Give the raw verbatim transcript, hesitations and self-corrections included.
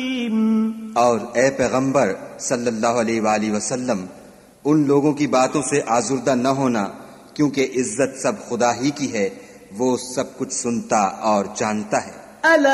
और ए पैगंबर सल्लल्लाहु अलैहि वसल्लम, उन लोगों की बातों से आजुर्दा न होना, क्योंकि इज्जत सब खुदा ही की है, वो सब कुछ सुनता और जानता है।